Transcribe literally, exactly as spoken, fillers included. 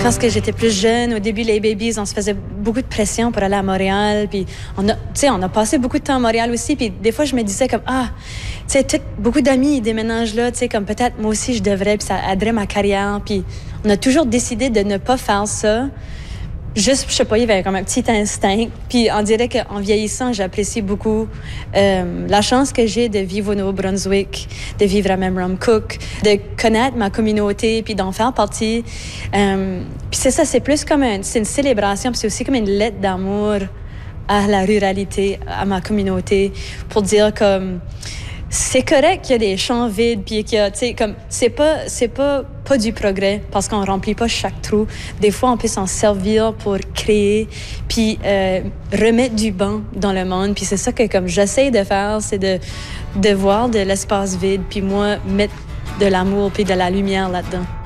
Quand j'étais plus jeune, au début, les Babies, on se faisait beaucoup de pression pour aller à Montréal. Puis on a, tu sais, on a passé beaucoup de temps à Montréal aussi. Puis des fois, je me disais comme, ah, tu sais, beaucoup d'amis déménagent là, tu sais, comme peut-être moi aussi je devrais, puis ça aiderait ma carrière. Puis on a toujours décidé de ne pas faire ça. Juste, je sais pas, il y avait comme un petit instinct. Puis on dirait qu'en vieillissant, j'apprécie beaucoup euh, la chance que j'ai de vivre au Nouveau-Brunswick, de vivre à Memramcook, de connaître ma communauté, puis d'en faire partie. Euh, puis c'est ça, c'est plus comme un, c'est une célébration, puis c'est aussi comme une lettre d'amour à la ruralité, à ma communauté, pour dire comme c'est correct qu'il y a des champs vides, puis qu'il y a, tu sais, comme c'est pas, c'est pas pas du progrès parce qu'on remplit pas chaque trou. Des fois, on peut s'en servir pour créer, puis euh, remettre du bon dans le monde. Puis c'est ça que comme j'essaie de faire, c'est de de voir de l'espace vide, puis moi mettre de l'amour puis de la lumière là-dedans.